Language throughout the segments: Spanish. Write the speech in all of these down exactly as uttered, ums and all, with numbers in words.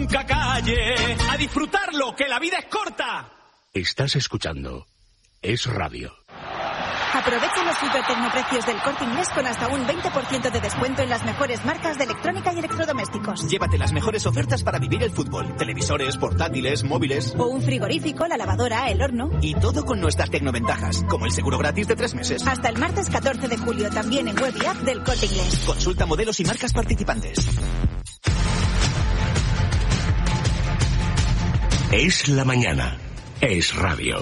Calle, a disfrutarlo, que la vida es corta. Estás escuchando Es Radio. Aprovecha los hipertecnoprecios del Corte Inglés con hasta un veinte por ciento de descuento en las mejores marcas de electrónica y electrodomésticos. Llévate las mejores ofertas para vivir el fútbol. Televisores, portátiles, móviles. O un frigorífico, la lavadora, el horno. Y todo con nuestras tecnoventajas, como el seguro gratis de tres meses. Hasta el martes catorce de julio, también en web y app del Corte Inglés. Consulta modelos y marcas participantes. Es la mañana. Es Radio.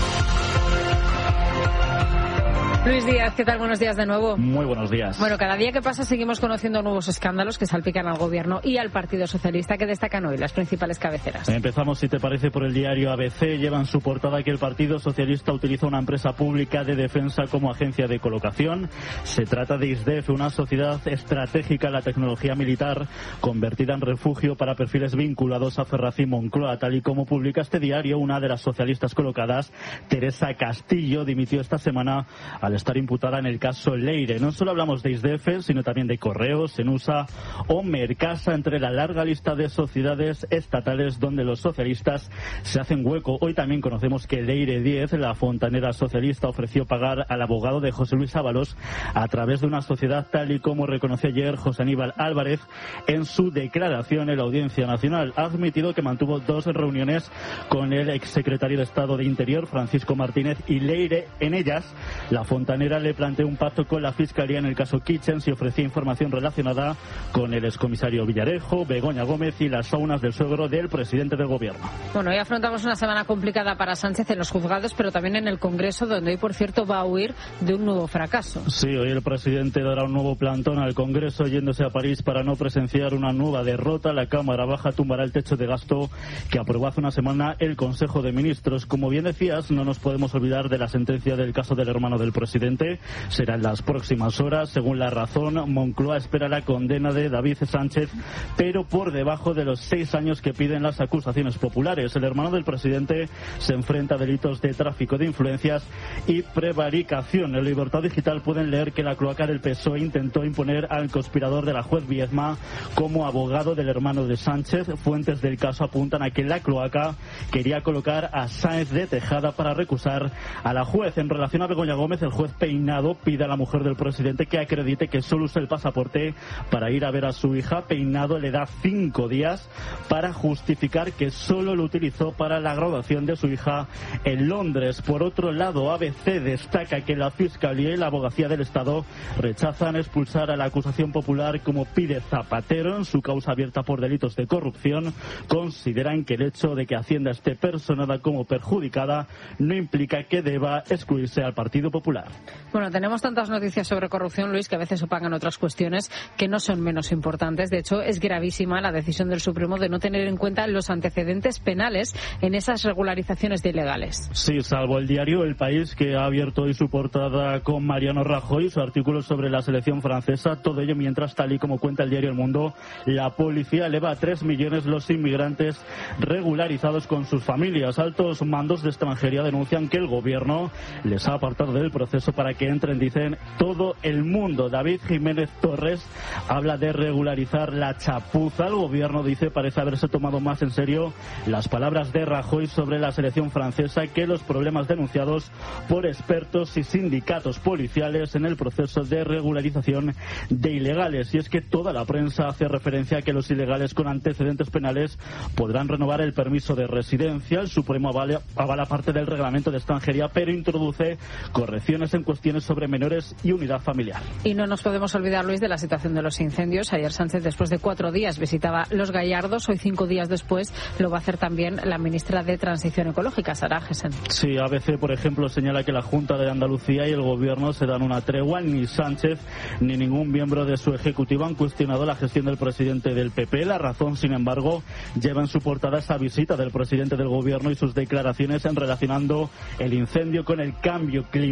Luis Díaz, ¿qué tal? Buenos días de nuevo. Muy buenos días. Bueno, cada día que pasa seguimos conociendo nuevos escándalos que salpican al Gobierno y al Partido Socialista, que destacan hoy las principales cabeceras. Empezamos, si te parece, por el diario A B C. Lleva en su portada que el Partido Socialista utiliza una empresa pública de defensa como agencia de colocación. Se trata de ISDEF, una sociedad estratégica en la tecnología militar, convertida en refugio para perfiles vinculados a Ferraz y Moncloa. Tal y como publica este diario, una de las socialistas colocadas, Teresa Castillo, dimitió esta semana al estar imputada en el caso Leire. No solo hablamos de ISDEF, sino también de Correos, Senusa o Mercasa, entre la larga lista de sociedades estatales donde los socialistas se hacen hueco. Hoy también conocemos que Leire diez, la fontanera socialista, ofreció pagar al abogado de José Luis Ábalos a través de una sociedad, tal y como reconoció ayer José Aníbal Álvarez en su declaración en la Audiencia Nacional. Ha admitido que mantuvo dos reuniones con el exsecretario de Estado de Interior, Francisco Martínez, y Leire. En ellas, la fontanera le planteó un pacto con la Fiscalía en el caso Kitchens y ofrecía información relacionada con el excomisario Villarejo, Begoña Gómez y las saunas del suegro del presidente del Gobierno. Bueno, hoy afrontamos una semana complicada para Sánchez en los juzgados, pero también en el Congreso, donde hoy, por cierto, va a huir de un nuevo fracaso. Sí, hoy el presidente dará un nuevo plantón al Congreso, yéndose a París para no presenciar una nueva derrota. La Cámara Baja tumbará el techo de gasto que aprobó hace una semana el Consejo de Ministros. Como bien decías, no nos podemos olvidar de la sentencia del caso del hermano del presidente. Será en las próximas horas. Según La Razón, Moncloa espera la condena de David Sánchez, pero por debajo de los seis años que piden las acusaciones populares. El hermano del presidente se enfrenta a delitos de tráfico de influencias y prevaricación. En Libertad Digital pueden leer que la cloaca del P S O E intentó imponer al conspirador de la juez Viedma como abogado del hermano de Sánchez. Fuentes del caso apuntan a que la cloaca quería colocar a Sáenz de Tejada para recusar a la juez. En relación a Begoña Gómez, el juez Peinado pide a la mujer del presidente que acredite que solo usa el pasaporte para ir a ver a su hija. Peinado le da cinco días para justificar que solo lo utilizó para la graduación de su hija en Londres. Por otro lado, A B C destaca que la Fiscalía y la Abogacía del Estado rechazan expulsar a la acusación popular como pide Zapatero en su causa abierta por delitos de corrupción. Consideran que el hecho de que Hacienda esté personada como perjudicada no implica que deba excluirse al Partido Popular. Bueno, tenemos tantas noticias sobre corrupción, Luis, que a veces opacan otras cuestiones que no son menos importantes. De hecho, es gravísima la decisión del Supremo de no tener en cuenta los antecedentes penales en esas regularizaciones de ilegales. Sí, salvo el diario El País, que ha abierto hoy su portada con Mariano Rajoy, su artículo sobre la selección francesa. Todo ello mientras, tal y como cuenta el diario El Mundo, la policía eleva a tres millones los inmigrantes regularizados con sus familias. Altos mandos de extranjería denuncian que el gobierno les ha apartado del proceso para que entren, dicen, todo el mundo. David Jiménez Torres habla de regularizar la chapuza. El gobierno, dice, parece haberse tomado más en serio las palabras de Rajoy sobre la selección francesa que los problemas denunciados por expertos y sindicatos policiales en el proceso de regularización de ilegales. Y es que toda la prensa hace referencia a que los ilegales con antecedentes penales podrán renovar el permiso de residencia. El Supremo avala, avala parte del reglamento de extranjería, pero introduce correcciones en cuestiones sobre menores y unidad familiar. Y no nos podemos olvidar, Luis, de la situación de los incendios. Ayer Sánchez, después de cuatro días, visitaba Los Gallardos. Hoy, cinco días después, lo va a hacer también la ministra de Transición Ecológica, Sara Gesen. Sí, A B C, por ejemplo, señala que la Junta de Andalucía y el Gobierno se dan una tregua. Ni Sánchez ni ningún miembro de su ejecutivo han cuestionado la gestión del presidente del P P. La Razón, sin embargo, lleva en su portada esa visita del presidente del Gobierno y sus declaraciones en relacionando el incendio con el cambio climático.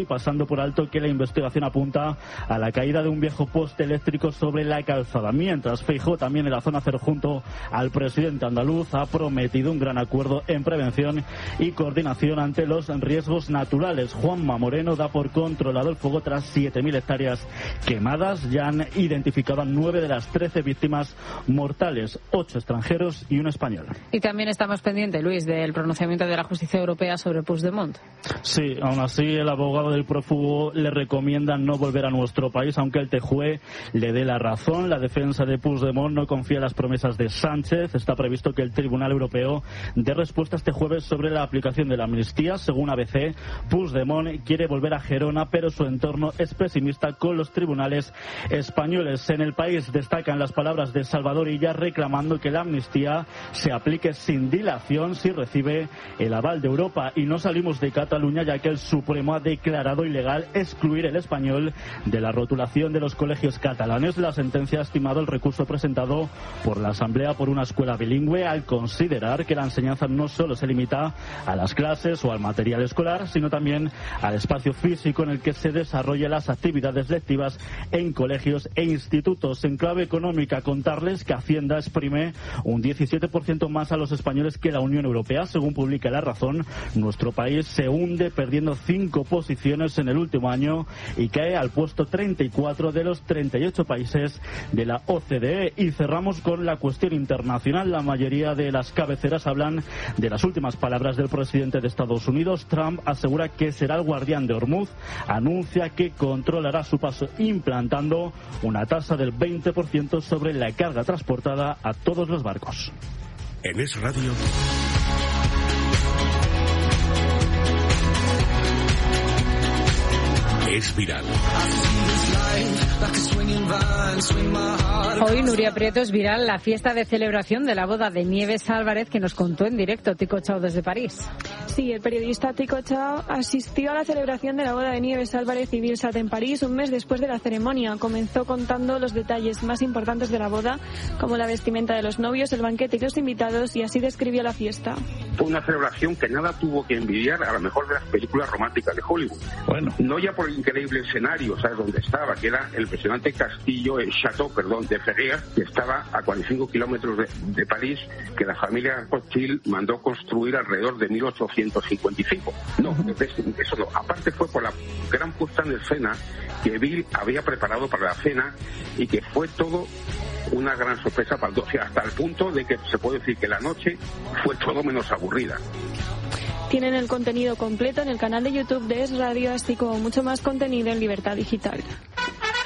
y pasando por alto que la investigación apunta a la caída de un viejo poste eléctrico sobre la calzada. Mientras Feijóo, también en la zona cero, junto al presidente andaluz, ha prometido un gran acuerdo en prevención y coordinación ante los riesgos naturales. Juanma Moreno da por controlado el fuego tras siete mil hectáreas quemadas. Ya han identificado a nueve de las trece víctimas mortales, ocho extranjeros y un español. Y también estamos pendientes, Luis, del pronunciamiento de la justicia europea sobre Puigdemont. Sí, aún así el abogado del prófugo le recomienda no volver a nuestro país, aunque el T J U E le dé la razón. La defensa de Puigdemont no confía en las promesas de Sánchez. Está previsto que el Tribunal Europeo dé respuesta este jueves sobre la aplicación de la amnistía. Según A B C, Puigdemont quiere volver a Gerona, pero su entorno es pesimista con los tribunales españoles. En El País destacan las palabras de Salvador Illa reclamando que la amnistía se aplique sin dilación si recibe el aval de Europa. Y no salimos de Cataluña, ya que el Supremo ha declarado ilegal excluir el español de la rotulación de los colegios catalanes. La sentencia ha estimado el recurso presentado por la Asamblea por una escuela bilingüe, al considerar que la enseñanza no solo se limita a las clases o al material escolar, sino también al espacio físico en el que se desarrollan las actividades lectivas en colegios e institutos. En clave económica, contarles que Hacienda exprime un diecisiete por ciento más a los españoles que la Unión Europea. Según publica La Razón, nuestro país se hunde perdiendo cinco posiciones en el último año y cae al puesto treinta y cuatro de los treinta y ocho países de la O C D E. Y cerramos con la cuestión internacional. La mayoría de las cabeceras hablan de las últimas palabras del presidente de Estados Unidos. Trump asegura que será el guardián de Hormuz. Anuncia que controlará su paso implantando una tasa del veinte por ciento sobre la carga transportada a todos los barcos. En Es Radio. Es viral. Hoy, Nuria Prieto, es viral la fiesta de celebración de la boda de Nieves Álvarez, que nos contó en directo Tico Chao desde París. Sí, el periodista Tico Chao asistió a la celebración de la boda de Nieves Álvarez y Bill Sat en París un mes después de la ceremonia. Comenzó contando los detalles más importantes de la boda, como la vestimenta de los novios, el banquete y los invitados, y así describió la fiesta. Fue una celebración que nada tuvo que envidiar a la mejor de las películas románticas de Hollywood. Bueno. No ya por el increíble escenario, ¿sabes dónde estaba? Que era el impresionante castillo, el chateau, perdón, de Ferrières, que estaba a cuarenta y cinco kilómetros de, de París, que la familia Rothschild mandó construir alrededor de mil ochocientos cincuenta y cinco. No, eso no. Aparte fue por la gran puesta en escena que Bill había preparado para la cena y que fue todo una gran sorpresa para todos, hasta el punto de que se puede decir que la noche fue todo menos aburrida. Tienen el contenido completo en el canal de YouTube de Es Radio, así como mucho más contenido en Libertad Digital.